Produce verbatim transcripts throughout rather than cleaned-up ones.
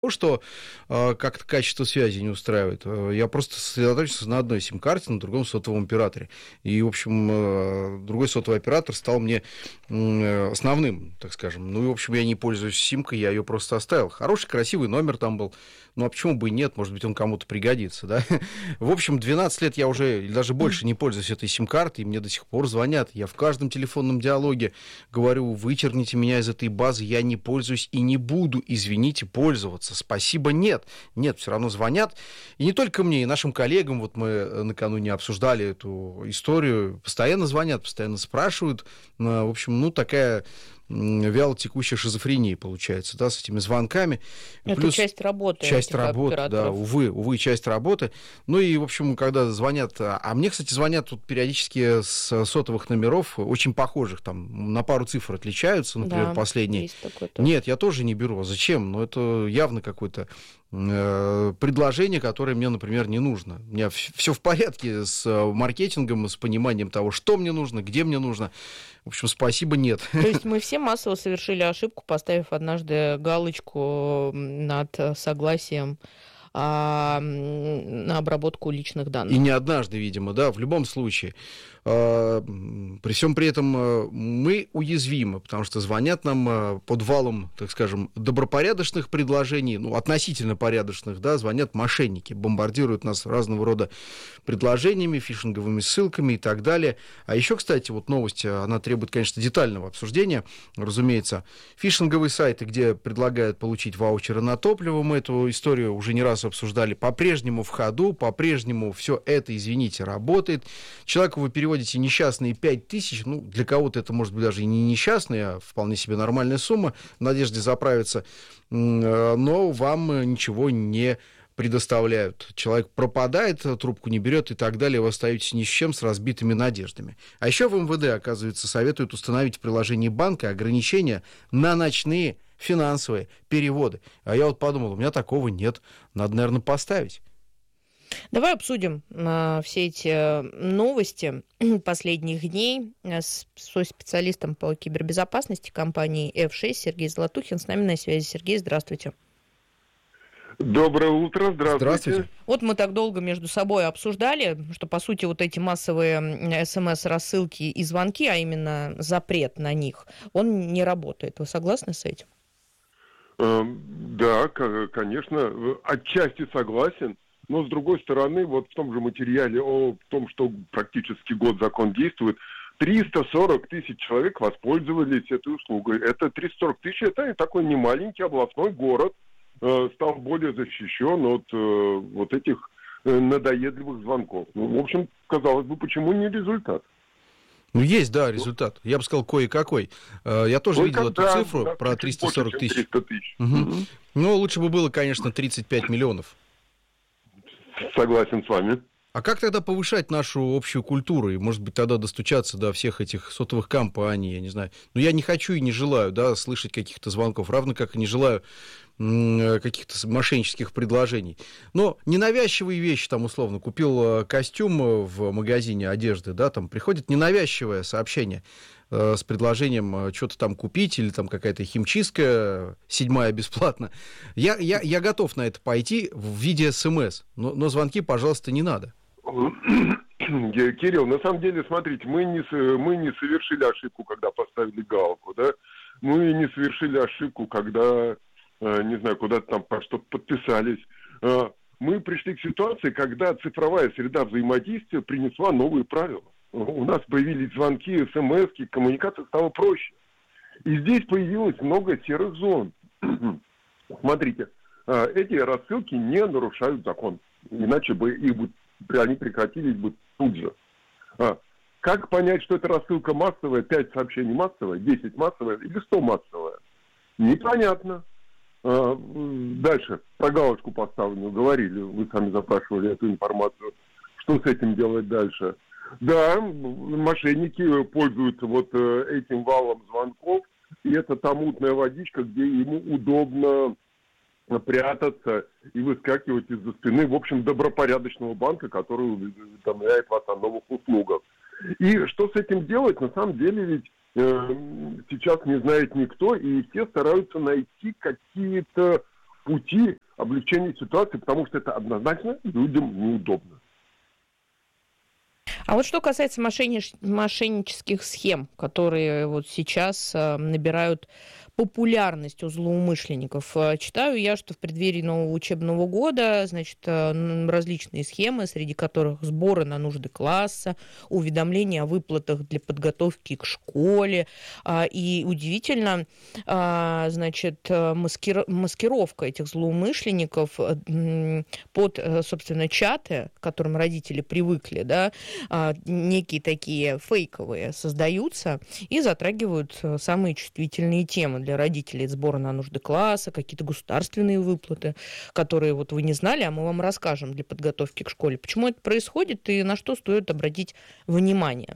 что э, как-то качество связи не устраивает. Я просто сосредоточился на одной сим-карте, на другом сотовом операторе. И, в общем, э, другой сотовый оператор стал мне э, основным, так скажем. Ну и, в общем, я не пользуюсь симкой, я ее просто оставил. Хороший, красивый номер там был. Ну, а почему бы и нет? Может быть, он кому-то пригодится, да? В общем, двенадцать лет я уже, или даже больше, не пользуюсь этой сим-картой, и мне до сих пор звонят. Я в каждом телефонном диалоге говорю: вычеркните меня из этой базы, я не пользуюсь и не буду, извините, пользоваться. Спасибо, нет. Нет, все равно звонят. И не только мне, и нашим коллегам. Вот мы накануне обсуждали эту историю. Постоянно звонят, постоянно спрашивают. В общем, ну, такая вяло текущая шизофрения получается, да, с этими звонками. Это Плюс часть работы. Часть работы, да, увы, увы, часть работы. Ну и, в общем, когда звонят... А мне, кстати, звонят тут периодически с сотовых номеров, очень похожих, там, на пару цифр отличаются, например, да, последние. Нет, я тоже не беру. А зачем? Ну, это явно какое-то предложение, которое мне, например, не нужно. У меня все в порядке с маркетингом, с пониманием того, что мне нужно, где мне нужно. В общем, спасибо, нет. То есть мы все массово совершили ошибку, поставив однажды галочку над согласием а, на обработку личных данных. И не однажды, видимо, да, в любом случае. При всем при этом мы уязвимы, потому что звонят нам под валом, так скажем, добропорядочных предложений, ну, относительно порядочных, да, звонят мошенники, бомбардируют нас разного рода предложениями, фишинговыми ссылками и так далее. А еще, кстати, вот новость, она требует, конечно, детального обсуждения, разумеется. Фишинговые сайты, где предлагают получить ваучеры на топливо, мы эту историю уже не раз обсуждали, по-прежнему в ходу, по-прежнему все это, извините, работает. Человеку вы переводите несчастные пять тысяч, ну, для кого-то это может быть даже и не несчастная, а вполне себе нормальная сумма, в надежде заправиться, но вам ничего не предоставляют. Человек пропадает, трубку не берет и так далее, вы остаетесь ни с чем, с разбитыми надеждами. А еще в эм вэ дэ, оказывается, советуют установить в приложении банка ограничения на ночные финансовые переводы. А я вот подумал, у меня такого нет, надо, наверное, поставить. Давай обсудим э, все эти новости последних дней с, со специалистом по кибербезопасности компании эф шесть Сергей Золотухин. С нами на связи. Сергей, здравствуйте. Доброе утро, здравствуйте. Здравствуйте. Вот мы так долго между собой обсуждали, что, по сути, вот эти массовые смс-рассылки и звонки, а именно запрет на них, он не работает. Вы согласны с этим? Э, да, конечно, отчасти согласен. Но, с другой стороны, вот в том же материале о том, что практически год закон действует, триста сорок тысяч человек воспользовались этой услугой. Это триста сорок тысяч, это такой немаленький областной город, э, стал более защищен от э, вот этих э, надоедливых звонков. Ну, в общем, казалось бы, почему не результат? Ну, есть, да, результат. Я бы сказал, кое-какой. Я тоже видел эту да, цифру да, про триста сорок тысяч. триста тысяч. Угу. Угу. Ну, лучше бы было, конечно, тридцать пять миллионов. Согласен с вами. А как тогда повышать нашу общую культуру? И, может быть, тогда достучаться до всех этих сотовых компаний, я не знаю. Но я не хочу и не желаю, да, слышать каких-то звонков, равно как и не желаю м- каких-то мошеннических предложений. Но ненавязчивые вещи, там, условно, купил костюм в магазине одежды, да, там приходит ненавязчивое сообщение э, с предложением что-то там купить, или там какая-то химчистка, седьмая бесплатно. Я, я, я готов на это пойти в виде смс, но, но звонки, пожалуйста, не надо. Кирилл, на самом деле, смотрите, мы не, мы не совершили ошибку, когда поставили галку, да, мы не совершили ошибку, когда, не знаю, куда-то там по что-то подписались. Мы пришли к ситуации, когда цифровая среда взаимодействия принесла новые правила. У нас появились звонки, смс-ки, коммуникация стала проще. И здесь появилось много серых зон. Смотрите, эти рассылки не нарушают закон, иначе бы их бы они прекратились бы тут же. А, как понять, что эта рассылка массовая, пять сообщений массовая, десять массовая или сто массовая? Непонятно. А, дальше, про галочку поставленную говорили, вы сами запрашивали эту информацию. Что с этим делать дальше? Да, мошенники пользуются вот этим валом звонков, и это та мутная водичка, где ему удобно прятаться и выскакивать из-за спины, в общем, добропорядочного банка, который уведомляет вас о новых услугах. И что с этим делать? На самом деле ведь э, сейчас не знает никто, и все стараются найти какие-то пути облегчения ситуации, потому что это однозначно людям неудобно. А вот что касается мошеннич... мошеннических схем, которые вот сейчас э, набирают популярность у злоумышленников. Читаю я, что в преддверии нового учебного года, значит, различные схемы, среди которых сборы на нужды класса, уведомления о выплатах для подготовки к школе. И удивительно, значит, маскир... маскировка этих злоумышленников под, собственно, чаты, к которым родители привыкли, да, некие такие фейковые создаются и затрагивают самые чувствительные темы для родителей: сборы на нужды класса, какие-то государственные выплаты, которые вот вы не знали, а мы вам расскажем для подготовки к школе. Почему это происходит и на что стоит обратить внимание?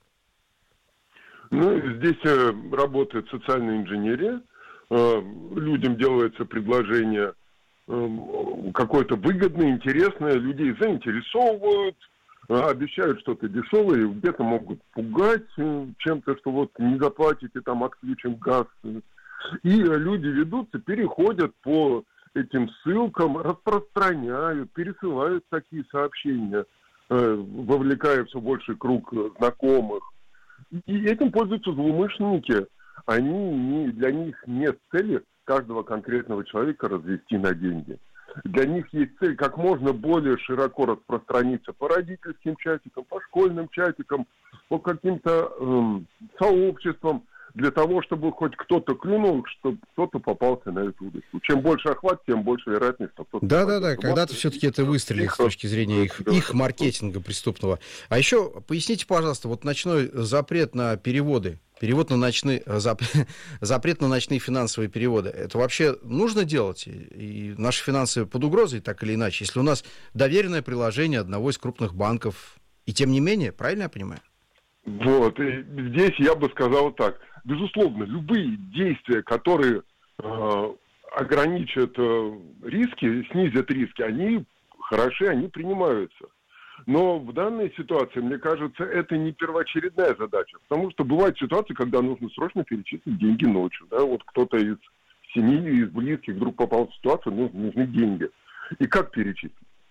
Ну, здесь э, работает социальная инженерия. Э, людям делается предложение э, какое-то выгодное, интересное, людей заинтересовывают, э, обещают что-то дешевое, где-то могут пугать э, чем-то, что вот не заплатите, там отключим газ. И люди ведутся, переходят по этим ссылкам, распространяют, пересылают такие сообщения, э, вовлекая все больший круг знакомых. И этим пользуются злоумышленники. Они не, для них нет цели каждого конкретного человека развести на деньги. Для них есть цель как можно более широко распространиться по родительским чатикам, по школьным чатикам, по каким-то эм, сообществам, для того, чтобы хоть кто-то клюнул, чтобы кто-то попался на эту удочку. Чем больше охват, тем больше вероятность, что кто-то... Да-да-да, когда-то все-таки это выстрелит с точки зрения их, их маркетинга преступного. А еще поясните, пожалуйста, вот ночной запрет на переводы, перевод на ночные, зап, запрет на ночные финансовые переводы, это вообще нужно делать? И наши финансы под угрозой, так или иначе, если у нас доверенное приложение одного из крупных банков, и тем не менее, правильно я понимаю? Вот, и здесь я бы сказал так. Безусловно, любые действия, которые э, ограничат э, риски, снизят риски, они хороши, они принимаются. Но в данной ситуации, мне кажется, это не первоочередная задача. Потому что бывают ситуации, когда нужно срочно перечислить деньги ночью. Да? Вот кто-то из семьи, из близких вдруг попал в ситуацию, нужны, нужны деньги. И как перечислить?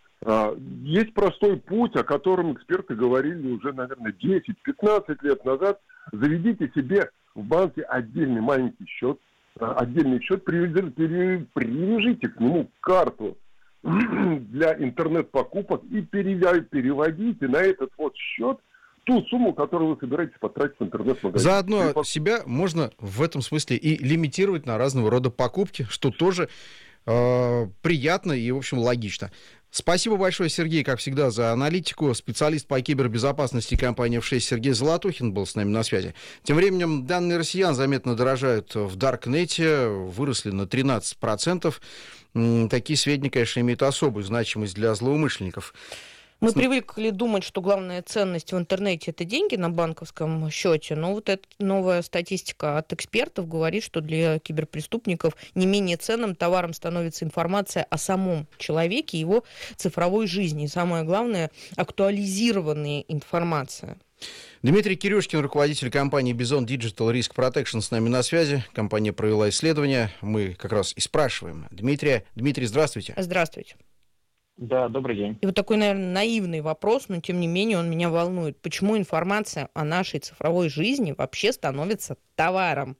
Есть простой путь, о котором эксперты говорили уже, наверное, десять-пятнадцать лет назад. Заведите себе в банке отдельный маленький счет, отдельный счет, привяжите к нему карту для интернет-покупок и переводите на этот вот счет ту сумму, которую вы собираетесь потратить в интернет-магазин. Заодно и себя можно в этом смысле и лимитировать на разного рода покупки, что тоже э, приятно и, в общем, логично. Спасибо большое, Сергей, как всегда, за аналитику. Специалист по кибербезопасности компании эф шесть Сергей Золотухин был с нами на связи. Тем временем данные россиян заметно дорожают в Даркнете, выросли на тринадцать процентов. Такие сведения, конечно, имеют особую значимость для злоумышленников. Мы привыкли думать, что главная ценность в интернете – это деньги на банковском счете, но вот эта новая статистика от экспертов говорит, что для киберпреступников не менее ценным товаром становится информация о самом человеке, его цифровой жизни. И самое главное – актуализированная информация. Дмитрий Кирюшкин, руководитель компании Bison Digital Risk Protection, с нами на связи. Компания провела исследование. Мы как раз и спрашиваем Дмитрия. Дмитрий, здравствуйте. Здравствуйте. Да, добрый день. И вот такой, наверное, наивный вопрос, но тем не менее он меня волнует. Почему информация о нашей цифровой жизни вообще становится товаром?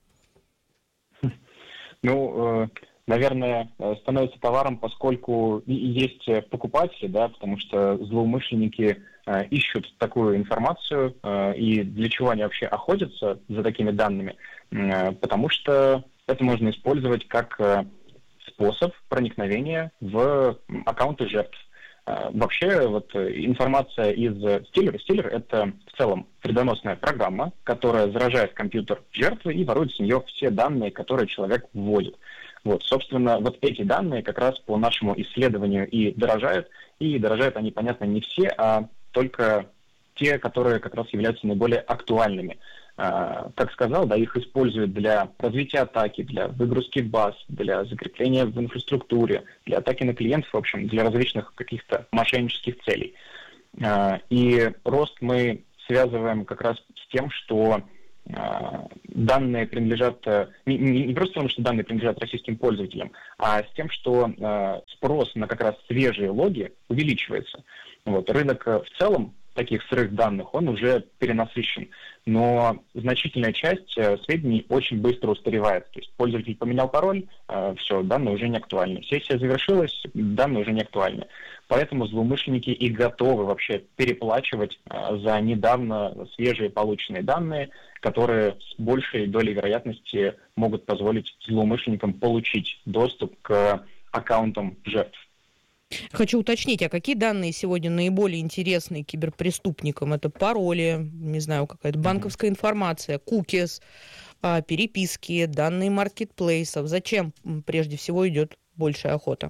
Ну, наверное, становится товаром, поскольку есть покупатели, да, потому что злоумышленники ищут такую информацию, и для чего они вообще охотятся за такими данными, потому что это можно использовать как способ проникновения в аккаунты жертв. Вообще, вот информация из Stealer. Stealer — это в целом вредоносная программа, которая заражает компьютер жертвы и ворует с нее все данные, которые человек вводит. Вот, собственно, вот эти данные как раз по нашему исследованию и дорожают. И дорожают они, понятно, не все, а только те, которые как раз являются наиболее актуальными. Как сказал, да, их используют для развития атаки, для выгрузки баз, для закрепления в инфраструктуре, для атаки на клиентов, в общем, для различных каких-то мошеннических целей. И рост мы связываем как раз с тем, что данные принадлежат, не, не просто потому, что данные принадлежат российским пользователям, а с тем, что спрос на как раз свежие логи увеличивается. Вот. Рынок в целом таких сырых данных, он уже перенасыщен, но значительная часть сведений очень быстро устаревает. То есть пользователь поменял пароль, все, данные уже не актуальны. Сессия завершилась, данные уже не актуальны. Поэтому злоумышленники и готовы вообще переплачивать за недавно свежие полученные данные, которые с большей долей вероятности могут позволить злоумышленникам получить доступ к аккаунтам жертв. Хочу уточнить, а какие данные сегодня наиболее интересны киберпреступникам? Это пароли, не знаю, какая-то банковская информация, кукис, переписки, данные маркетплейсов. Зачем прежде всего идет большая охота?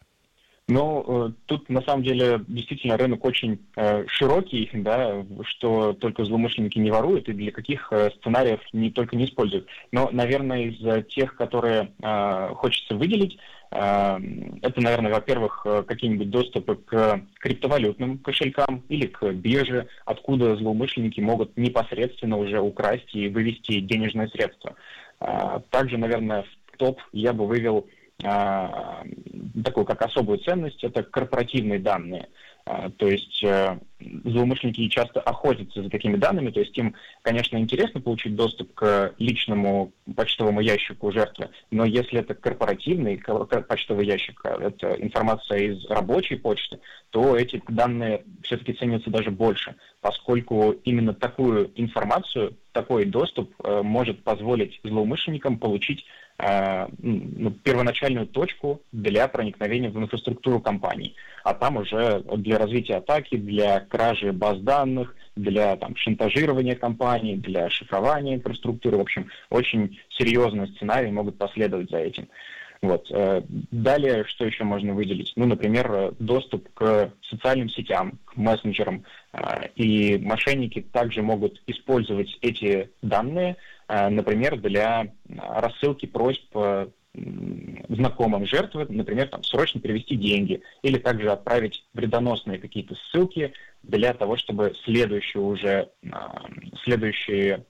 Ну, тут на самом деле действительно рынок очень э, широкий, да, что только злоумышленники не воруют и для каких э, сценариев не только не используют. Но, наверное, из тех, которые э, хочется выделить, э, это, наверное, во-первых, какие-нибудь доступы к криптовалютным кошелькам или к бирже, откуда злоумышленники могут непосредственно уже украсть и вывести денежные средства. Э, также, наверное, в топ я бы вывел такую как особую ценность, это корпоративные данные. То есть злоумышленники часто охотятся за такими данными, то есть им, конечно, интересно получить доступ к личному почтовому ящику жертвы, но если это корпоративный почтовый ящик, это информация из рабочей почты, то эти данные все-таки ценятся даже больше, поскольку именно такую информацию, такой доступ может позволить злоумышленникам получить ну, первоначальную точку для проникновения в инфраструктуру компаний, а там уже для развития атаки, для кражи баз данных, для там, шантажирования компаний, для шифрования инфраструктуры. В общем, очень серьезные сценарии могут последовать за этим. Вот. Далее, что еще можно выделить? Ну, например, доступ к социальным сетям, к мессенджерам. И мошенники также могут использовать эти данные, например, для рассылки просьб знакомым жертвы, например, там, срочно перевести деньги, или также отправить вредоносные какие-то ссылки для того, чтобы следующую уже следующие,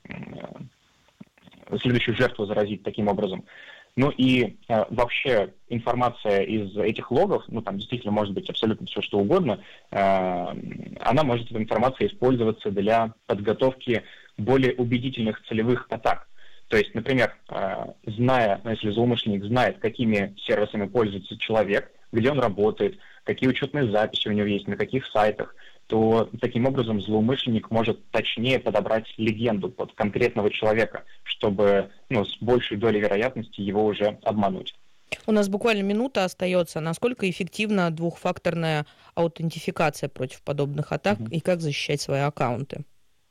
следующую жертву заразить таким образом. Ну и э, вообще информация из этих логов, ну там действительно может быть абсолютно все что угодно, э, она может, эта информация, использоваться для подготовки более убедительных целевых атак. То есть, например, э, зная, ну, если злоумышленник знает, какими сервисами пользуется человек, где он работает, какие учетные записи у него есть, на каких сайтах, то таким образом злоумышленник может точнее подобрать легенду под конкретного человека, чтобы ну, с большей долей вероятности его уже обмануть. У нас буквально минута остается. Насколько эффективна двухфакторная аутентификация против подобных атак mm-hmm. и как защищать свои аккаунты?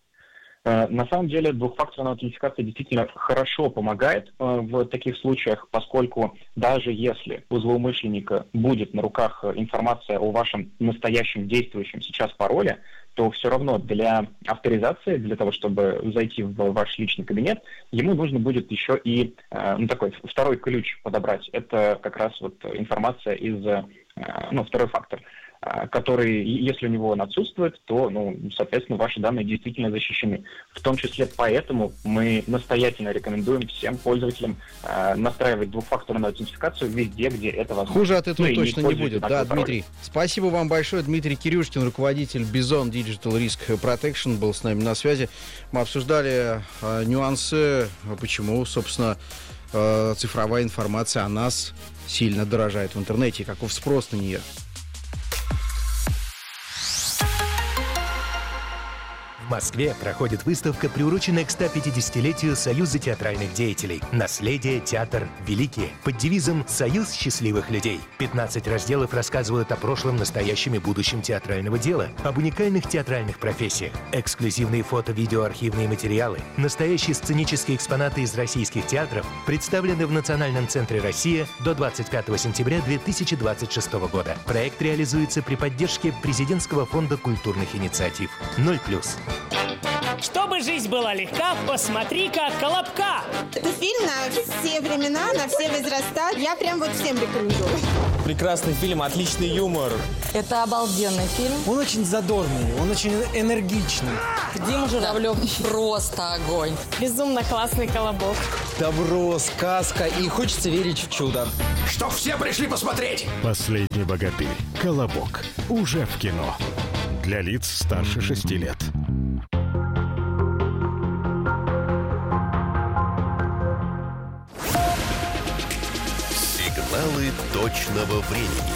На самом деле двухфакторная аутентификация действительно хорошо помогает в таких случаях, поскольку даже если у злоумышленника будет на руках информация о вашем настоящем действующем сейчас пароле, то все равно для авторизации, для того, чтобы зайти в ваш личный кабинет, ему нужно будет еще и ну, такой второй ключ подобрать. Это как раз вот информация из, ну, второй фактор, который, если у него он отсутствует, то, ну, соответственно, ваши данные действительно защищены. В том числе поэтому мы настоятельно рекомендуем всем пользователям э, настраивать двухфакторную аутентификацию везде, где это возможно. Хуже от этого ну, точно не, не будет. Да, пароль. Дмитрий, спасибо вам большое. Дмитрий Кирюшкин, руководитель Bison Digital Risk Protection, был с нами на связи. Мы обсуждали э, нюансы, почему, собственно, э, цифровая информация о нас сильно дорожает в интернете и каков спрос на нее. В Москве проходит выставка, приуроченная к ста пятидесятилетию Союза театральных деятелей «Наследие. Театр. Великие» под девизом «Союз счастливых людей». пятнадцать разделов рассказывают о прошлом, настоящем и будущем театрального дела, об уникальных театральных профессиях, эксклюзивные фото, видео, архивные материалы, настоящие сценические экспонаты из российских театров представлены в Национальном центре «Россия» до двадцать пятого сентября две тысячи двадцать шестого года. Проект реализуется при поддержке Президентского фонда культурных инициатив. ноль плюс. Чтобы жизнь была легка, посмотри-ка «Колобка». Это фильм на все времена, на все возраста. Я прям вот всем рекомендую. прекрасный фильм, отличный юмор. Это обалденный фильм. Он очень задорный, он очень энергичный. Дима Журавлев просто огонь. Безумно классный «Колобок». Добро, сказка и хочется верить в чудо. Чтоб все пришли посмотреть. «Последний богатырь». «Колобок». Уже в кино. Для лиц старше шести лет. Сигналы точного времени.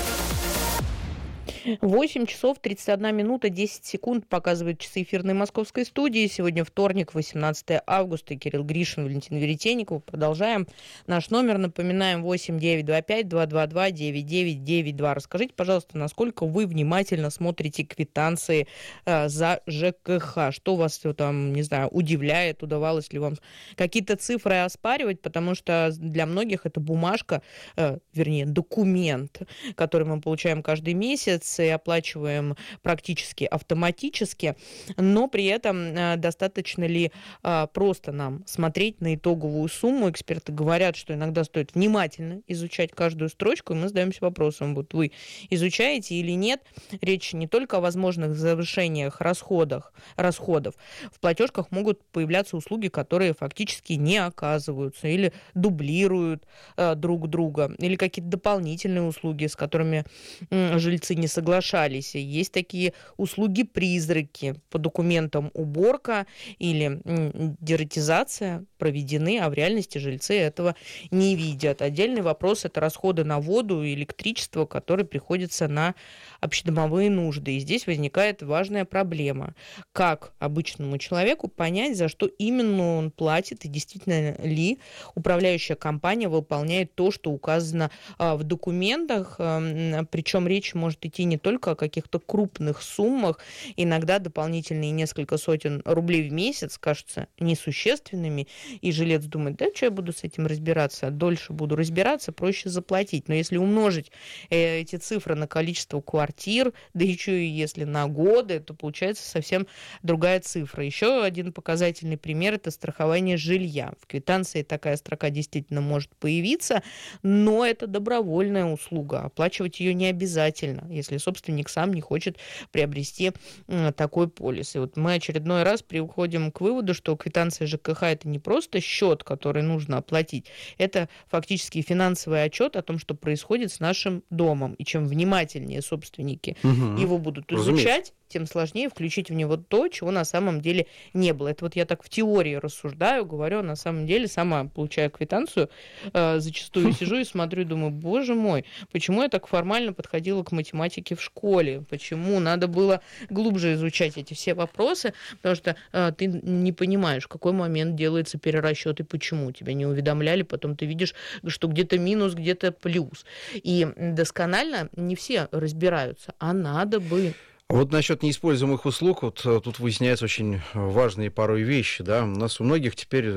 восемь часов тридцать одна минута десять секунд показывают часы эфирной московской студии. Сегодня вторник, восемнадцатое августа. Кирилл Гришин, Валентин Веретенников. Продолжаем. Наш номер, напоминаем, восемь девятьсот двадцать пять двести двадцать два девяносто девять девяносто два. Расскажите, пожалуйста, насколько вы внимательно смотрите квитанции э, за ЖКХ? Что вас там, не знаю, удивляет? Удавалось ли вам какие-то цифры оспаривать? Потому что для многих это бумажка, э, вернее, документ, который мы получаем каждый месяц и оплачиваем практически автоматически, но при этом достаточно ли просто нам смотреть на итоговую сумму? Эксперты говорят, что иногда стоит внимательно изучать каждую строчку, и мы задаемся вопросом, вот вы изучаете или нет. Речь не только о возможных завышениях расходах, расходов. В платежках могут появляться услуги, которые фактически не оказываются или дублируют э, друг друга, или какие-то дополнительные услуги, с которыми м, жильцы не согласны. Соглашались. Есть такие услуги-призраки. По документам уборка или дератизация проведены, а в реальности жильцы этого не видят. Отдельный вопрос – это расходы на воду и электричество, которые приходятся на общедомовые нужды. И здесь возникает важная проблема. Как обычному человеку понять, за что именно он платит, и действительно ли управляющая компания выполняет то, что указано в документах. Причем речь может идти не только о каких-то крупных суммах. Иногда дополнительные несколько сотен рублей в месяц кажутся несущественными, и жилец думает, да, что я буду с этим разбираться? Дольше буду разбираться, проще заплатить. Но если умножить эти цифры на количество квартир, да еще и если на годы, то получается совсем другая цифра. Еще один показательный пример – это страхование жилья. В квитанции такая строка действительно может появиться, но это добровольная услуга. Оплачивать ее не обязательно, если собственник сам не хочет приобрести такой полис. И вот мы очередной раз приходим к выводу, что квитанция ЖКХ – это не просто счет, который нужно оплатить, это фактически финансовый отчет о том, что происходит с нашим домом. И чем внимательнее собственники угу. его будут изучать, разумеется, тем сложнее включить в него то, чего на самом деле не было. Это вот я так в теории рассуждаю, говорю, а на самом деле сама получаю квитанцию, э, зачастую сижу и смотрю и думаю, боже мой, почему я так формально подходила к математике в школе? Почему надо было глубже изучать эти все вопросы? Потому что э, ты не понимаешь, в какой момент делается перерасчет и почему. Тебя не уведомляли, потом ты видишь, что где-то минус, где-то плюс. И досконально не все разбираются, а надо бы. Вот насчет неиспользуемых услуг, вот тут выясняются очень важные порой вещи, да. У нас у многих теперь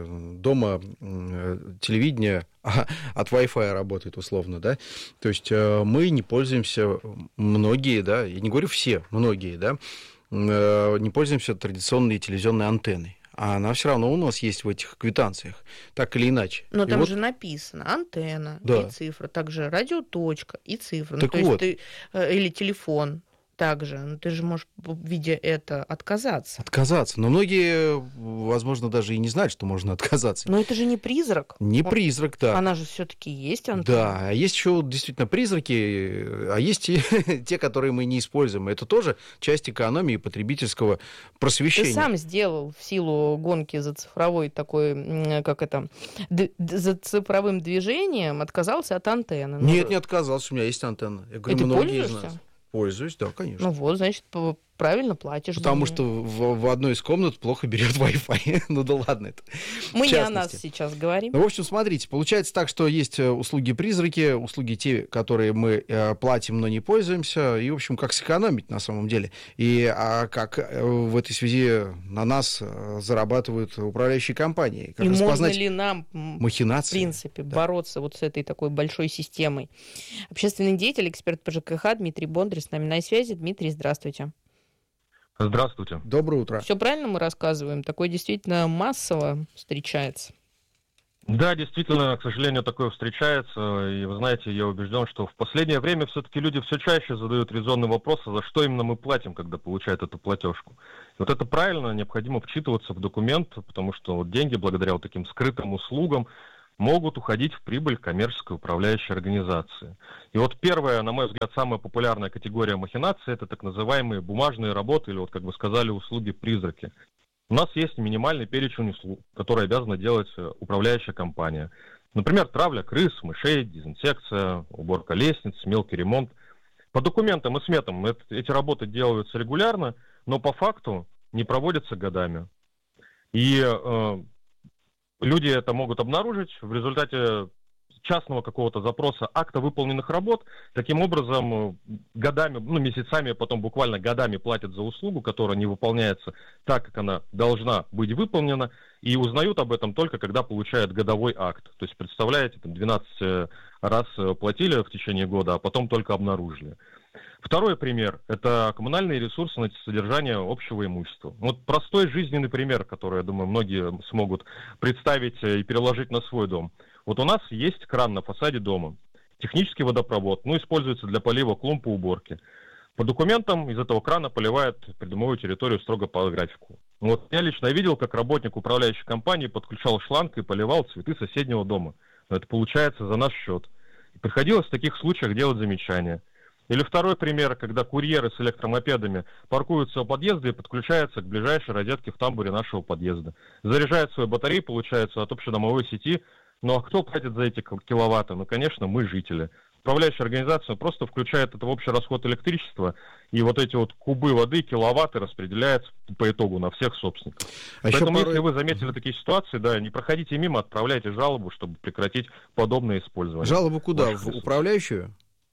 дома телевидение от Wi-Fi работает условно, да. То есть мы не пользуемся, многие, да, я не говорю все, многие, да, не пользуемся традиционной телевизионной антенной. А она все равно у нас есть в этих квитанциях, так или иначе. Но и там вот... же написано антенна, да, и цифра, также радиоточка и цифра. Так ну, то вот. есть ты, или телефон. Также, но ты же можешь, видя это, отказаться. Отказаться. Но многие, возможно, даже и не знают, что можно отказаться. Но это же не призрак. Не Он... призрак, да. Она же все-таки есть антенна. Да, а есть еще действительно призраки, а есть и те, которые мы не используем. Это тоже часть экономии потребительского просвещения. Ты сам сделал в силу гонки за цифровой такой, как это, д- за цифровым движением, отказался от антенны. Нет, не отказался, у меня есть антенна. Я говорю, и ты многие пользуешься? из нас. Пользуюсь, да, конечно. Ну вот, значит, правильно платишь. Потому что в, в одной из комнат плохо берет Wi-Fi. Ну да ладно это. Мы не о нас сейчас говорим. Ну, в общем, смотрите, получается так, что есть услуги-призраки, услуги те, которые мы платим, но не пользуемся, и, в общем, как сэкономить на самом деле. И а как в этой связи на нас зарабатывают управляющие компании. Как и распознать можно ли нам, махинации, в принципе, да. бороться вот с этой такой большой системой? Общественный деятель, эксперт по ЖКХ Дмитрий Бондарь с нами на связи. Дмитрий, здравствуйте. Здравствуйте. Доброе утро. Все правильно мы рассказываем? Такое действительно массово встречается. Да, действительно, к сожалению, такое встречается. И вы знаете, я убежден, что в последнее время все-таки люди все чаще задают резонный вопрос, а за что именно мы платим, когда получают эту платежку. И вот это правильно, необходимо вчитываться в документ, потому что вот деньги, благодаря вот таким скрытым услугам, могут уходить в прибыль коммерческой управляющей организации. И вот первая, на мой взгляд, самая популярная категория махинаций — это так называемые бумажные работы, или вот, как вы сказали, услуги-призраки. У нас есть минимальный перечень услуг, которые обязана делать управляющая компания. Например, травля крыс, мышей, дезинсекция, уборка лестниц, мелкий ремонт. По документам и сметам эти работы делаются регулярно, но по факту не проводятся годами. И э, люди это могут обнаружить в результате частного какого-то запроса акта выполненных работ. Таким образом, годами, ну, месяцами, потом буквально годами платят за услугу, которая не выполняется так, как она должна быть выполнена, и узнают об этом только, когда получают годовой акт. То есть, представляете, там двенадцать раз платили в течение года, а потом только обнаружили. Второй пример – это коммунальные ресурсы на содержание общего имущества. Вот простой жизненный пример, который, я думаю, многие смогут представить и переложить на свой дом. Вот у нас есть кран на фасаде дома, технический водопровод, ну, используется для полива клумб и уборки. По документам из этого крана поливают придомовую территорию строго по графику. Вот я лично видел, как работник управляющей компании подключал шланг и поливал цветы соседнего дома. Но это получается за наш счет. И приходилось в таких случаях делать замечания. Или второй пример, когда курьеры с электромопедами паркуются у подъезда и подключаются к ближайшей розетке в тамбуре нашего подъезда. Заряжают свои батареи, получается, от общедомовой сети. Ну а кто платит за эти киловатты? Ну, конечно, мы, жители. Управляющая организация просто включает это в общий расход электричества, и вот эти вот кубы воды, киловатты распределяются по итогу на всех собственников. А Поэтому, порой... если вы заметили такие ситуации, да, не проходите мимо, отправляйте жалобу, чтобы прекратить подобное использование. Жалобу куда? В управляющую?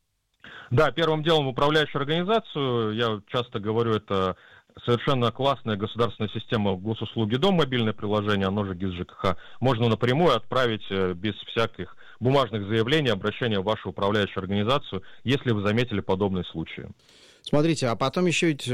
Да, первым делом в управляющую организацию, я часто говорю, это совершенно классная государственная система госуслуги Дом, мобильное приложение, оно же ГИС ЖКХ. Можно напрямую отправить без всяких бумажных заявлений, обращения в вашу управляющую организацию, если вы заметили подобные случаи. Смотрите, а потом еще ведь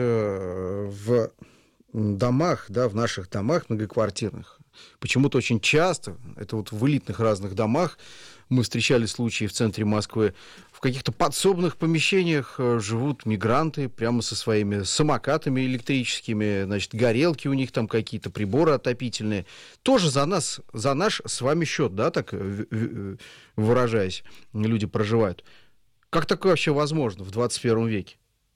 в домах, да, в наших домах многоквартирных, почему-то очень часто, это вот в элитных разных домах, мы встречали случаи в центре Москвы, в каких-то подсобных помещениях живут мигранты прямо со своими самокатами электрическими, значит, горелки у них там какие-то, приборы отопительные. Тоже за нас, за наш с вами счет, да, так выражаясь, люди проживают. Как такое вообще возможно в двадцать первом веке?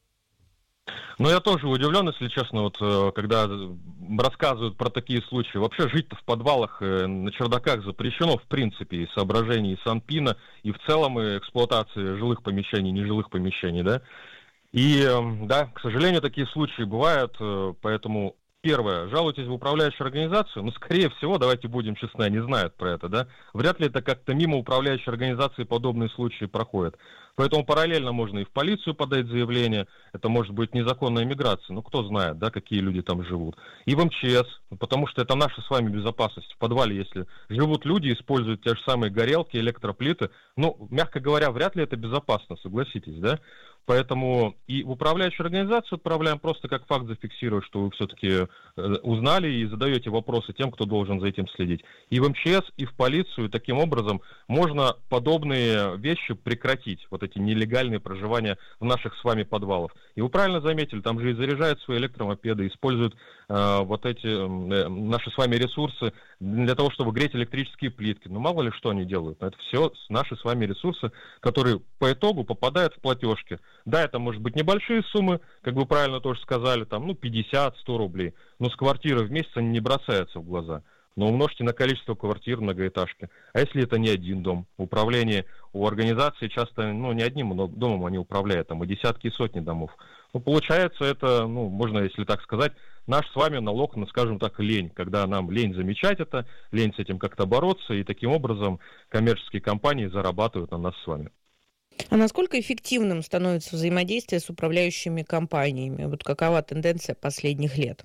Ну, я тоже удивлен, если честно, вот когда рассказывают про такие случаи. Вообще жить-то в подвалах, на чердаках запрещено, в принципе, из соображений Санпина, и в целом и эксплуатации жилых помещений, нежилых помещений, да. И, да, к сожалению, такие случаи бывают, поэтому... Первое, жалуйтесь в управляющую организацию, ну, скорее всего, давайте будем честны, они знают про это, да, вряд ли это как-то мимо управляющей организации подобные случаи проходят. Поэтому параллельно можно и в полицию подать заявление, это может быть незаконная миграция, ну, кто знает, да, какие люди там живут. И в эм че эс, потому что это наша с вами безопасность. В подвале, если живут люди, используют те же самые горелки, электроплиты, ну, мягко говоря, вряд ли это безопасно, согласитесь, да. Поэтому и в управляющую организацию отправляем просто как факт зафиксировать, что вы все-таки узнали и задаете вопросы тем, кто должен за этим следить. И в эм че эс, и в полицию. Таким образом можно подобные вещи прекратить, вот эти нелегальные проживания в наших с вами подвалах. И вы правильно заметили, там же и заряжают свои электромопеды, используют э, вот эти э, наши с вами ресурсы для того, чтобы греть электрические плитки. Ну, мало ли что они делают. Но это все наши с вами ресурсы, которые по итогу попадают в платежки. Да, это может быть небольшие суммы, как вы правильно тоже сказали, там, ну, пятьдесят-сто рублей, но с квартиры в месяц они не бросаются в глаза. Но умножьте на количество квартир в многоэтажке. А если это не один дом? Управление у организации часто, ну, не одним домом они управляют, там, и десятки, и сотни домов. Ну, получается, это, ну, можно, если так сказать, наш с вами налог на, скажем так, лень, когда нам лень замечать это, лень с этим как-то бороться, и таким образом коммерческие компании зарабатывают на нас с вами. А насколько эффективным становится взаимодействие с управляющими компаниями? Вот какова тенденция последних лет?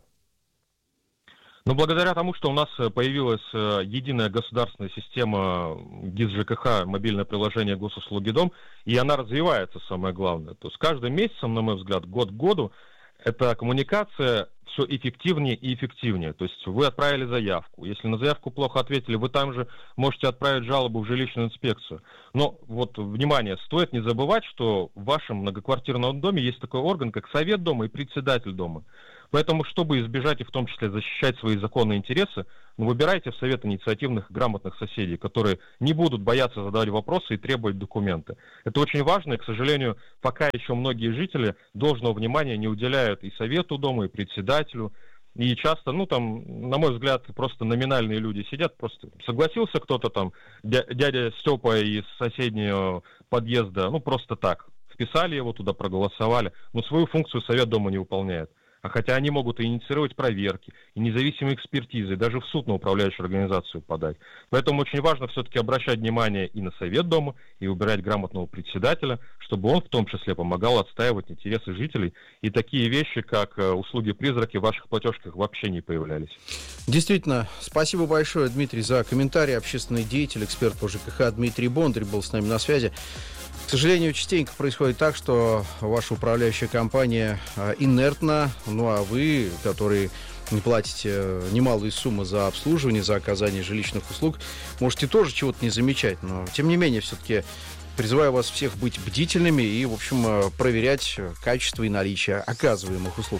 Ну, благодаря тому, что у нас появилась единая государственная система ГИС ЖКХ, мобильное приложение госуслуги Дом, и она развивается, самое главное. То есть с каждым месяцем, на мой взгляд, год к году, эта коммуникация все эффективнее и эффективнее. То есть вы отправили заявку. Если на заявку плохо ответили, вы там же можете отправить жалобу в жилищную инспекцию. Но вот, внимание, стоит не забывать, что в вашем многоквартирном доме есть такой орган, как совет дома и председатель дома. Поэтому, чтобы избежать и в том числе защищать свои законные интересы, ну, выбирайте в совет инициативных, грамотных соседей, которые не будут бояться задавать вопросы и требовать документы. Это очень важно, и, к сожалению, пока еще многие жители должного внимания не уделяют и совету дома, и председателю. И часто, ну, там, на мой взгляд, просто номинальные люди сидят, просто согласился кто-то там, дядя Степа из соседнего подъезда, ну, просто так, вписали его туда, проголосовали, но свою функцию совет дома не выполняет. А хотя они могут и инициировать проверки, и независимые экспертизы, даже в суд на управляющую организацию подать. Поэтому очень важно все-таки обращать внимание и на совет дома, и выбирать грамотного председателя, чтобы он в том числе помогал отстаивать интересы жителей, и такие вещи, как услуги-призраки в ваших платежках вообще не появлялись. Действительно, спасибо большое, Дмитрий, за комментарий. Общественный деятель, эксперт по ЖКХ Дмитрий Бондарь был с нами на связи. К сожалению, частенько происходит так, что ваша управляющая компания инертна, ну а вы, которые не платите немалые суммы за обслуживание, за оказание жилищных услуг, можете тоже чего-то не замечать. Но, тем не менее, все-таки призываю вас всех быть бдительными и, в общем, проверять качество и наличие оказываемых услуг.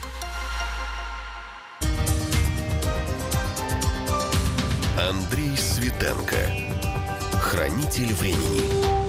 Андрей Светенко. Хранитель времени.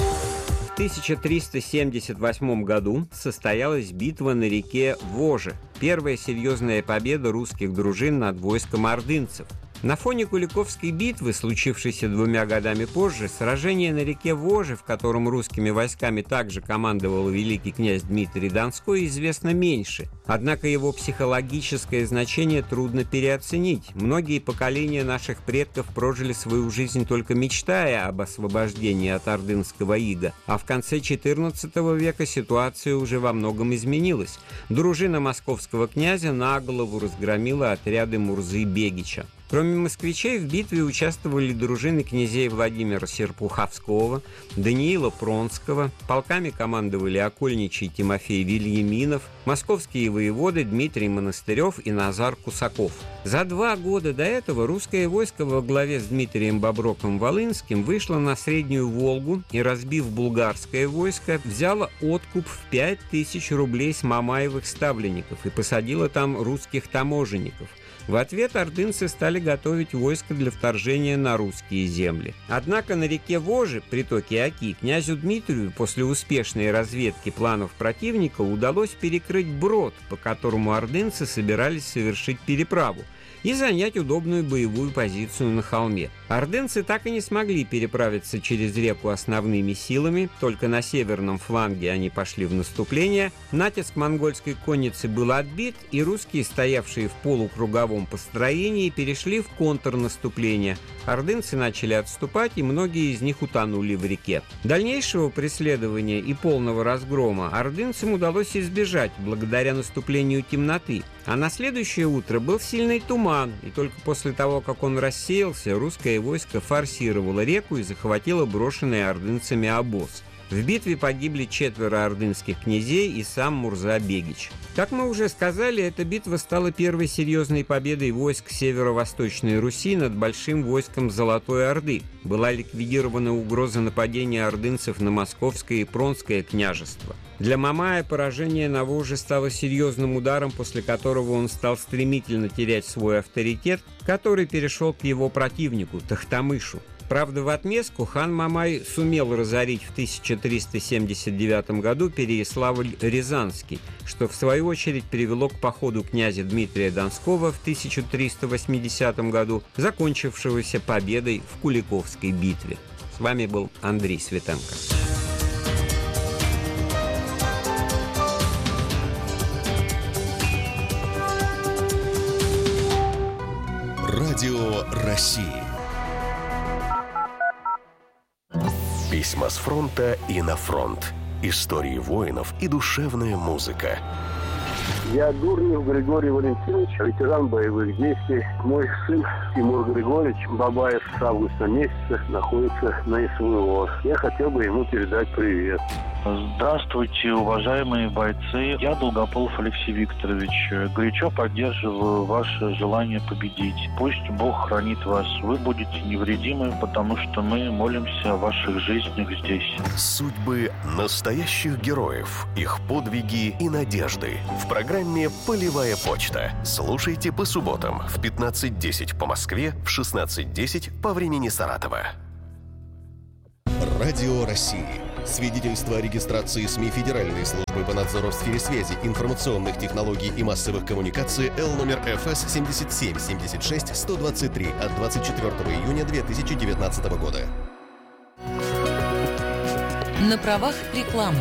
В тысяча триста семьдесят восьмом году состоялась битва на реке Воже, первая серьезная победа русских дружин над войском ордынцев. На фоне Куликовской битвы, случившейся двумя годами позже, сражение на реке Воже, в котором русскими войсками также командовал великий князь Дмитрий Донской, известно меньше. Однако его психологическое значение трудно переоценить. Многие поколения наших предков прожили свою жизнь только мечтая об освобождении от ордынского ига, а в конце четырнадцатого века ситуация уже во многом изменилась. Дружина московского князя на голову разгромила отряды Мурзы-Бегича. Кроме москвичей, в битве участвовали дружины князей Владимира Серпуховского, Даниила Пронского, полками командовали окольничий Тимофей Вильяминов, московские воеводы Дмитрий Монастырев и Назар Кусаков. За два года до этого русское войско во главе с Дмитрием Боброком-Волынским вышло на Среднюю Волгу и, разбив булгарское войско, взяло откуп в пять тысяч рублей с мамаевых ставленников и посадило там русских таможенников. В ответ ордынцы стали готовить войско для вторжения на русские земли. Однако на реке Воже, притоке Оки, князю Дмитрию после успешной разведки планов противника удалось перекрыть брод, по которому ордынцы собирались совершить переправу, и занять удобную боевую позицию на холме. Ордынцы так и не смогли переправиться через реку основными силами, только на северном фланге они пошли в наступление. Натиск монгольской конницы был отбит, и русские, стоявшие в полукруговом построении, перешли в контрнаступление. Ордынцы начали отступать, и многие из них утонули в реке. Дальнейшего преследования и полного разгрома ордынцам удалось избежать благодаря наступлению темноты, а на следующее утро был сильный туман, и только после того, как он рассеялся, русское войско форсировало реку и захватило брошенный ордынцами обоз. В битве погибли четверо ордынских князей и сам Мурза-Бегич. Как мы уже сказали, эта битва стала первой серьезной победой войск Северо-Восточной Руси над большим войском Золотой Орды. Была ликвидирована угроза нападения ордынцев на Московское и Пронское княжество. Для Мамая поражение на Воже стало серьезным ударом, после которого он стал стремительно терять свой авторитет, который перешел к его противнику Тохтамышу. Правда, в отместку хан Мамай сумел разорить в тысяча триста семьдесят девятом году Переяславль-Рязанский, что в свою очередь привело к походу князя Дмитрия Донского в тысяча триста восьмидесятом году, закончившегося победой в Куликовской битве. С вами был Андрей Светенко. Радио России. Письма с фронта и на фронт. Истории воинов и душевная музыка. Я Дурнев Григорий Валентинович, ветеран боевых действий. Мой сын Тимур Григорьевич Бабаев с августа месяца находится на СВО. Я хотел бы ему передать привет. Здравствуйте, уважаемые бойцы. Я Долгополов Алексей Викторович. Горячо поддерживаю ваше желание победить. Пусть Бог хранит вас. Вы будете невредимы, потому что мы молимся о ваших жизнях здесь. Судьбы настоящих героев, их подвиги и надежды. В программе «Полевая почта». Слушайте по субботам в пятнадцать десять по Москве, в шестнадцать десять по времени Саратова. Радио России. Свидетельство о регистрации СМИ Федеральной службы по надзору в сфере связи, информационных технологий и массовых коммуникаций Л номер Ф С семьдесят семь семьдесят шесть сто двадцать три от двадцать четвёртого июня две тысячи девятнадцатого года. На правах рекламы.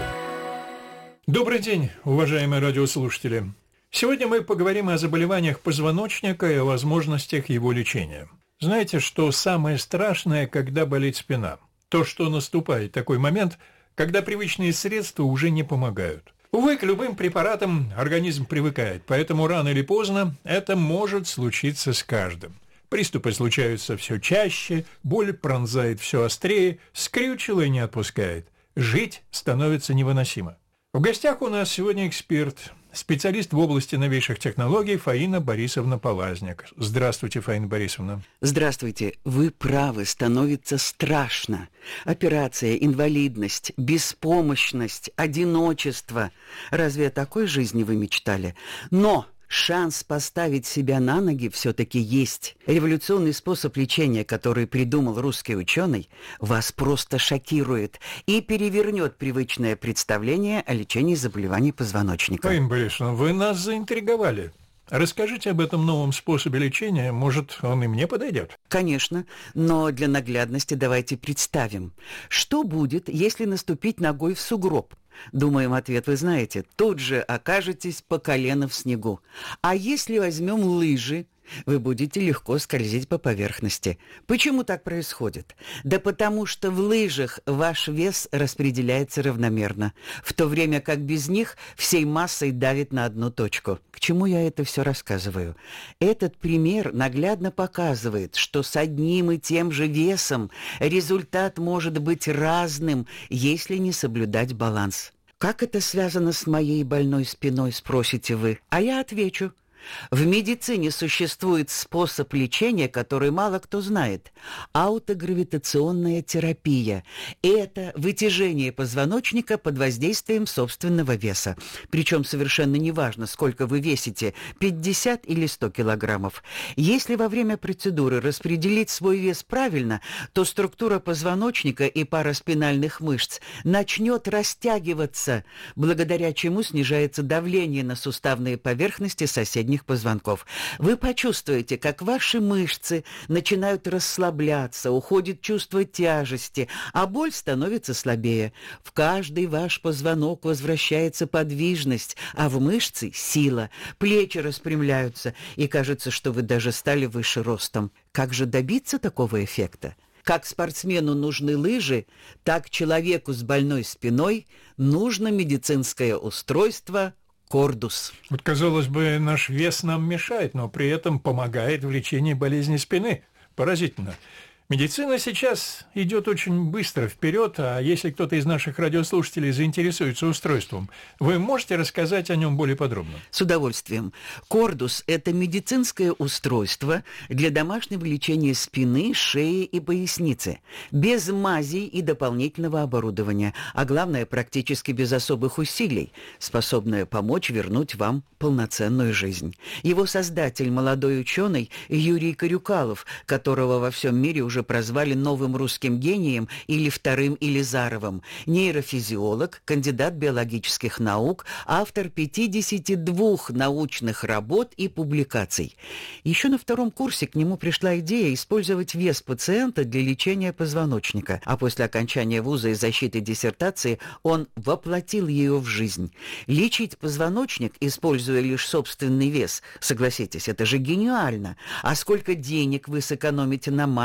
Добрый день, уважаемые радиослушатели. Сегодня мы поговорим о заболеваниях позвоночника и о возможностях его лечения. Знаете, что самое страшное, когда болит спина? То, что наступает такой момент, когда привычные средства уже не помогают. Увы, к любым препаратам организм привыкает, поэтому рано или поздно это может случиться с каждым. Приступы случаются все чаще, боль пронзает все острее, скрючило и не отпускает. Жить становится невыносимо. В гостях у нас сегодня эксперт, специалист в области новейших технологий Фаина Борисовна Полазняк. Здравствуйте, Фаина Борисовна. Здравствуйте. Вы правы, становится страшно. Операция, инвалидность, беспомощность, одиночество. Разве о такой жизни вы мечтали? Но шанс поставить себя на ноги все-таки есть. Революционный способ лечения, который придумал русский ученый, вас просто шокирует и перевернет привычное представление о лечении заболеваний позвоночника. Фаина Борисовна, вы нас заинтриговали. Расскажите об этом новом способе лечения, может, он и мне подойдет? Конечно, но для наглядности давайте представим, что будет, если наступить ногой в сугроб. Думаем, ответ вы знаете. Тут же окажетесь по колено в снегу. А если возьмем лыжи, вы будете легко скользить по поверхности. Почему так происходит? Да потому что в лыжах ваш вес распределяется равномерно, в то время как без них всей массой давит на одну точку. К чему я это все рассказываю? Этот пример наглядно показывает, что с одним и тем же весом результат может быть разным, если не соблюдать баланс. Как это связано с моей больной спиной, спросите вы? А я отвечу. В медицине существует способ лечения, который мало кто знает – аутогравитационная терапия. Это вытяжение позвоночника под воздействием собственного веса. Причем совершенно неважно, сколько вы весите – пятьдесят или сто килограммов. Если во время процедуры распределить свой вес правильно, то структура позвоночника и пара спинальных мышц начнет растягиваться, благодаря чему снижается давление на суставные поверхности соседних позвонков. Вы почувствуете, как ваши мышцы начинают расслабляться, уходит чувство тяжести, а боль становится слабее. В каждый ваш позвонок возвращается подвижность, а в мышцы – сила. Плечи распрямляются, и кажется, что вы даже стали выше ростом. Как же добиться такого эффекта? Как спортсмену нужны лыжи, так человеку с больной спиной нужно медицинское устройство Кордус. Вот, казалось бы, наш вес нам мешает, но при этом помогает в лечении болезни спины. Поразительно. Медицина сейчас идет очень быстро вперед, а если кто-то из наших радиослушателей заинтересуется устройством, вы можете рассказать о нем более подробно? С удовольствием. Кордус – это медицинское устройство для домашнего лечения спины, шеи и поясницы, без мазей и дополнительного оборудования, а главное, практически без особых усилий, способное помочь вернуть вам полноценную жизнь. Его создатель – молодой ученый Юрий Карюкалов, которого во всем мире уже прозвали новым русским гением или вторым Илизаровым, нейрофизиолог, кандидат биологических наук, автор пятидесяти двух научных работ и публикаций. Еще на втором курсе к нему пришла идея использовать вес пациента для лечения позвоночника, а после окончания вуза и защиты диссертации он воплотил ее в жизнь. Лечить позвоночник, используя лишь собственный вес, согласитесь, это же гениально. А сколько денег вы сэкономите на мазях,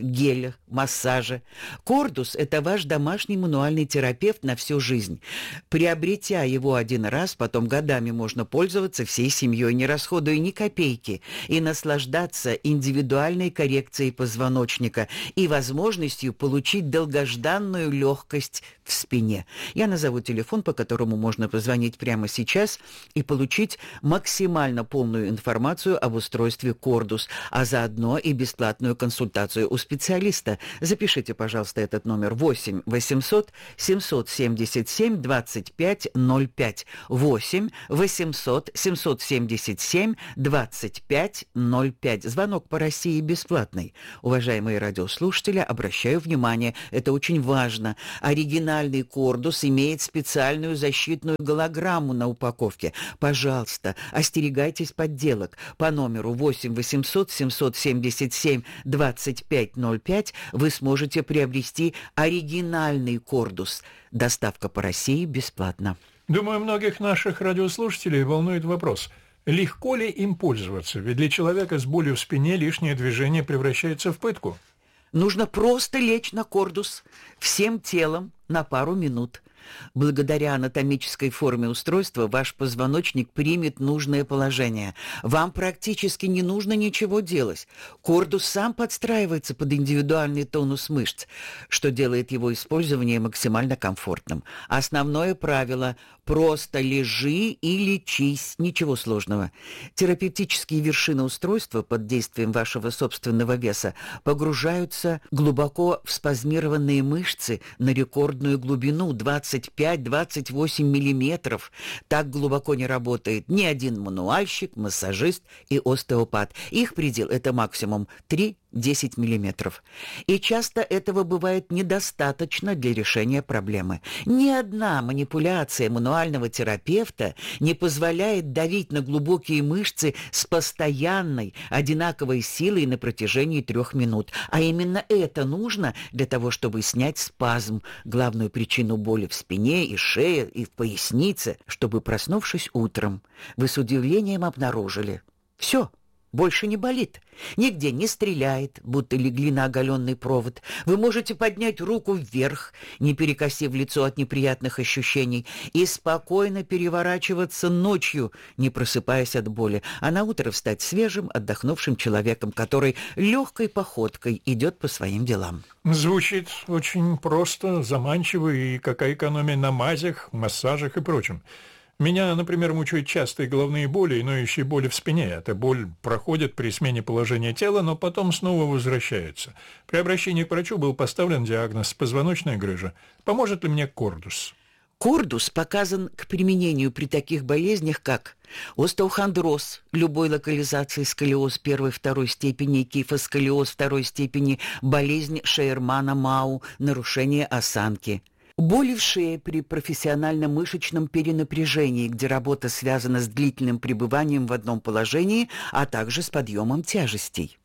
гелях, массаже. Кордус – это ваш домашний мануальный терапевт на всю жизнь. Приобретя его один раз, потом годами можно пользоваться всей семьей, не расходуя ни копейки, и наслаждаться индивидуальной коррекцией позвоночника и возможностью получить долгожданную легкость в спине. Я назову телефон, по которому можно позвонить прямо сейчас и получить максимально полную информацию об устройстве Кордус, а заодно и бесплатную консультацию у специалиста. Запишите, пожалуйста, этот номер восемь восемьсот семьсот семьдесят семь двадцать пять ноль пять. восемь восемьсот семьсот семьдесят семь двадцать пять ноль пять. Звонок по России бесплатный. Уважаемые радиослушатели, обращаю внимание, это очень важно. Оригинальный Кордус имеет специальную защитную голограмму на упаковке. Пожалуйста, остерегайтесь подделок. По номеру восемь восемьсот семьсот семьдесят семь двадцать пять ноль пять вы сможете приобрести оригинальный Кордус. Доставка по России бесплатна. Думаю, многих наших радиослушателей волнует вопрос: легко ли им пользоваться? Ведь для человека с болью в спине лишнее движение превращается в пытку. Нужно просто лечь на Кордус всем телом на пару минут. Благодаря анатомической форме устройства ваш позвоночник примет нужное положение. Вам практически не нужно ничего делать. Кордус сам подстраивается под индивидуальный тонус мышц, что делает его использование максимально комфортным. Основное правило – просто лежи и лечись, ничего сложного. Терапевтические вершины устройства под действием вашего собственного веса погружаются глубоко в спазмированные мышцы на рекордную глубину двадцать пять - двадцать восемь миллиметров. Так глубоко не работает ни один мануальщик, массажист и остеопат. Их предел – это максимум три - десять миллиметров. И часто этого бывает недостаточно для решения проблемы. Ни одна манипуляция мануального терапевта не позволяет давить на глубокие мышцы с постоянной, одинаковой силой на протяжении трех минут. А именно это нужно для того, чтобы снять спазм, главную причину боли в спине и шее, и в пояснице, чтобы, проснувшись утром, вы с удивлением обнаружили: все, больше не болит, нигде не стреляет, будто легли на оголенный провод. Вы можете поднять руку вверх, не перекосив лицо от неприятных ощущений, и спокойно переворачиваться ночью, не просыпаясь от боли, а на утро встать свежим, отдохнувшим человеком, который легкой походкой идет по своим делам. Звучит очень просто, заманчиво, и какая экономия на мазях, массажах и прочем. Меня, например, мучают частые головные боли и ноющие боли в спине. Эта боль проходит при смене положения тела, но потом снова возвращается. При обращении к врачу был поставлен диагноз позвоночная грыжа. Поможет ли мне Кордус? Кордус показан к применению при таких болезнях, как остеохондроз любой локализации, сколиоз первой второй степени, кифосколиоз второй степени, болезнь Шейермана-Мау, нарушение осанки. Боли в шее при профессиональном мышечном перенапряжении, где работа связана с длительным пребыванием в одном положении, а также с подъемом тяжестей.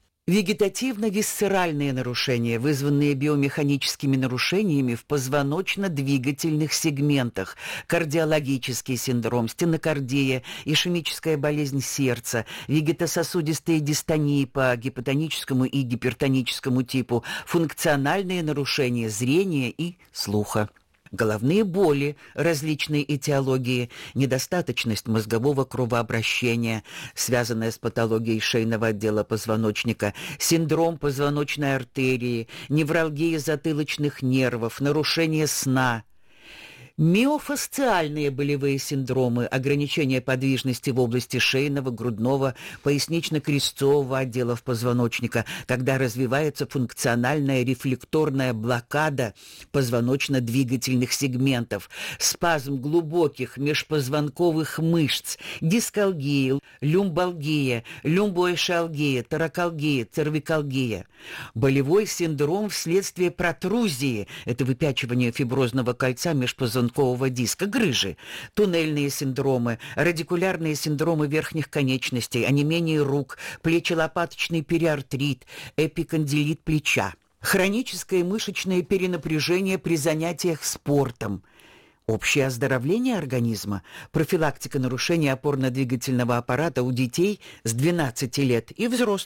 Вегетативно-висцеральные нарушения, вызванные биомеханическими нарушениями в позвоночно-двигательных сегментах, кардиологический синдром, стенокардия, ишемическая болезнь сердца, вегетососудистые дистонии по гипотоническому и гипертоническому типу, функциональные нарушения зрения и слуха. Головные боли различной этиологии, недостаточность мозгового кровообращения, связанная с патологией шейного отдела позвоночника, синдром позвоночной артерии, невралгия затылочных нервов, нарушение сна. Миофасциальные болевые синдромы, ограничение подвижности в области шейного, грудного, пояснично-крестцового отделов позвоночника, когда развивается функциональная рефлекторная блокада позвоночно-двигательных сегментов, спазм глубоких межпозвонковых мышц, дискалгия, люмбалгия, люмбоэшалгия, торакалгия, цервикалгия. Болевой синдром вследствие протрузии, это выпячивание фиброзного кольца межпозвонкового диска, грыжи, туннельные синдромы, радикулярные синдромы верхних конечностей, онемение рук, плечелопаточный периартрит, эпикондилит плеча, хроническое мышечное перенапряжение при занятиях спортом, общее оздоровление организма, профилактика нарушения опорно-двигательного аппарата у детей с двенадцати лет и взрослых.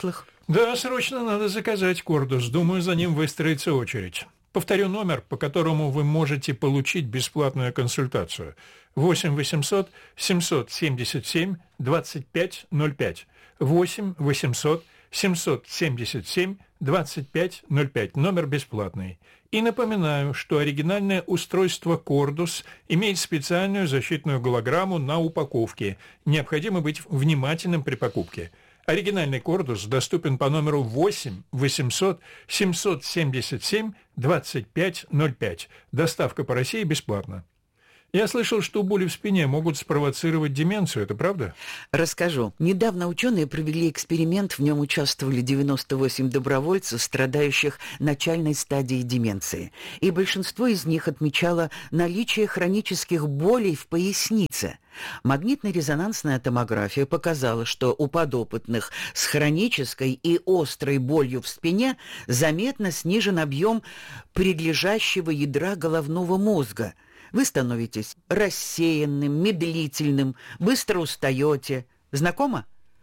Да, срочно надо заказать Кордус. Думаю, за ним выстроится очередь. Повторю номер, по которому вы можете получить бесплатную консультацию. восемь восемьсот семьсот семьдесят семь двадцать пять ноль пять. восемь восемьсот семьсот семьдесят семь двадцать пять ноль пять. Номер бесплатный. И напоминаю, что оригинальное устройство Кордус имеет специальную защитную голограмму на упаковке. Необходимо быть внимательным при покупке. Оригинальный Кордус доступен по номеру восемь восемьсот семьсот семьдесят семь двадцать пять ноль пять. Доставка по России бесплатна. Я слышал, что боли в спине могут спровоцировать деменцию. Это правда? Расскажу. Недавно ученые провели эксперимент, в нем участвовали девяносто восемь добровольцев, страдающих начальной стадией деменции. И большинство из них отмечало наличие хронических болей в пояснице. Магнитно-резонансная томография показала, что у подопытных с хронической и острой болью в спине заметно снижен объем прилежащего ядра головного мозга. Вы становитесь рассеянным, медлительным, быстро устаете. Знакомо?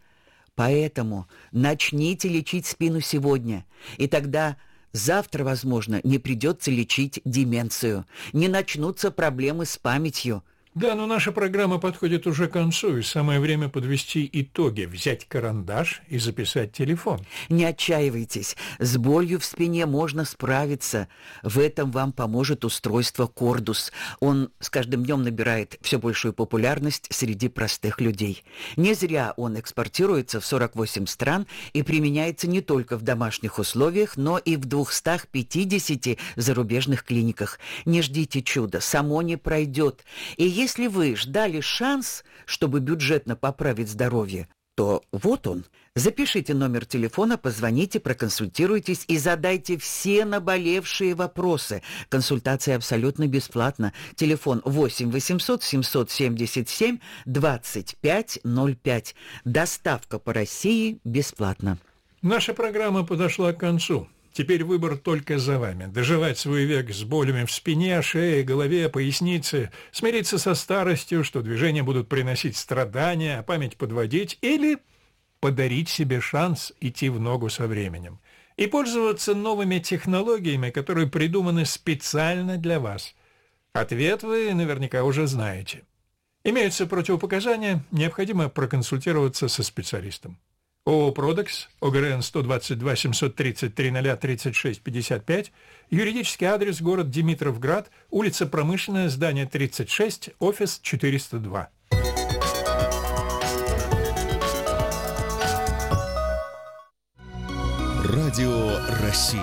Поэтому начните лечить спину сегодня, и тогда завтра, возможно, не придется лечить деменцию, не начнутся проблемы с памятью. Да, но наша программа подходит уже к концу, и самое время подвести итоги, взять карандаш и записать телефон. Не отчаивайтесь, с болью в спине можно справиться. В этом вам поможет устройство Кордус. Он с каждым днем набирает все большую популярность среди простых людей. Не зря он экспортируется в сорок восемь стран и применяется не только в домашних условиях, но и в двухстах пятидесяти зарубежных клиниках. Не ждите чуда, само не пройдет. И если вы ждали шанс, чтобы бюджетно поправить здоровье, то вот он. Запишите номер телефона, позвоните, проконсультируйтесь и задайте все наболевшие вопросы. Консультация абсолютно бесплатна. Телефон восемь восемьсот семьсот семьдесят семь двадцать пять ноль пять. Доставка по России бесплатна. Наша программа подошла к концу. Теперь выбор только за вами. Доживать свой век с болями в спине, шее, голове, пояснице, смириться со старостью, что движения будут приносить страдания, а память подводить, или подарить себе шанс идти в ногу со временем и пользоваться новыми технологиями, которые придуманы специально для вас. Ответ вы наверняка уже знаете. Имеются противопоказания, необходимо проконсультироваться со специалистом. ООО «Продекс», ОГРН сто двадцать два семьсот тридцать три ноль тридцать шесть пятьдесят пять, юридический адрес город Димитровград, улица Промышленная, здание тридцать шесть, офис четыреста два. Радио России.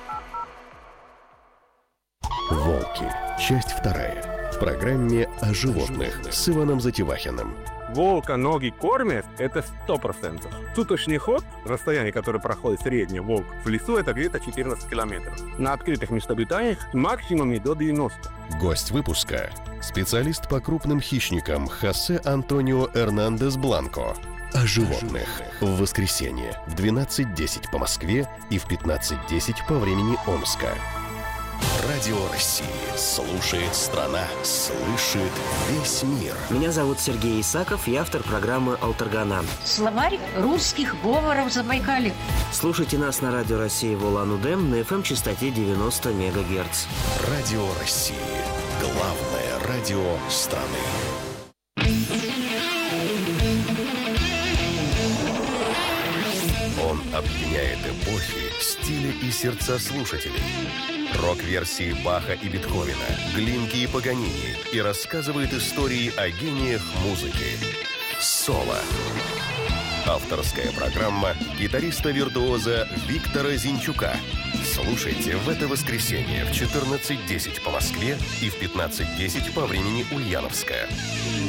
«Волки». Часть вторая. В программе о животных с Иваном Затевахиным. Волка ноги кормят, это сто процентов. Суточный ход, расстояние, которое проходит средний волк в лесу, это где-то четырнадцать километров. На открытых местообитаниях максимум до девяноста. Гость выпуска – специалист по крупным хищникам Хосе Антонио Эрнандес Бланко. О животных. В воскресенье в двенадцать десять по Москве и в пятнадцать десять по времени Омска. Радио России. Слушает страна. Слышит весь мир. Меня зовут Сергей Исаков, я автор программы «Алтаргана». Словарь русских говоров Забайкалья. Слушайте нас на Радио России в Улан-Удэ на эф эм-частоте девяносто мегагерц. Радио России. Главное радио страны. Он объединяет эпохи, стили и сердца слушателей. Рок-версии Баха и Бетховена, Глинки и Паганини, и рассказывает истории о гениях музыки. Соло. Авторская программа гитариста-виртуоза Виктора Зинчука. Слушайте в это воскресенье в четырнадцать десять по Москве и в пятнадцать десять по времени Ульяновска.